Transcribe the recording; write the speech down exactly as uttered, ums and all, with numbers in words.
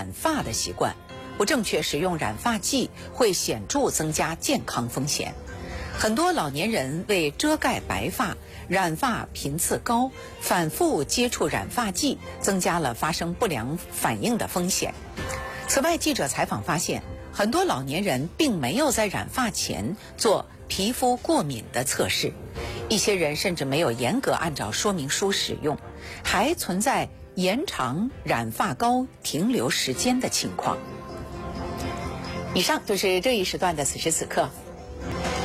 染发的习惯，不正确使用染发剂会显著增加健康风险。很多老年人为遮盖白发，染发频次高，反复接触染发剂，增加了发生不良反应的风险。此外，记者采访发现，很多老年人并没有在染发前做皮肤过敏的测试，一些人甚至没有严格按照说明书使用，还存在延长染发膏停留时间的情况。以上就是这一时段的此时此刻。